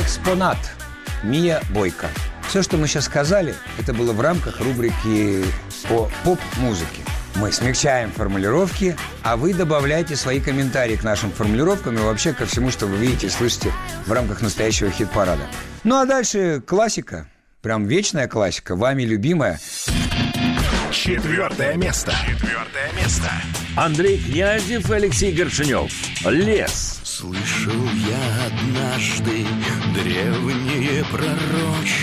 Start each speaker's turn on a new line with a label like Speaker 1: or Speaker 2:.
Speaker 1: Экспонат. Мия Бойко. Все, что мы сейчас сказали, это было в рамках рубрики о поп-музыке. Мы смягчаем формулировки, а вы добавляете свои комментарии к нашим формулировкам и вообще ко всему, что вы видите и слышите в рамках настоящего хит-парада. Ну а дальше классика. Прям вечная классика, вами любимая.
Speaker 2: 4 место. 4 место.
Speaker 3: Андрей Князев и Алексей Горшенев. «Лес».
Speaker 4: Слышал я однажды древнее пророчество.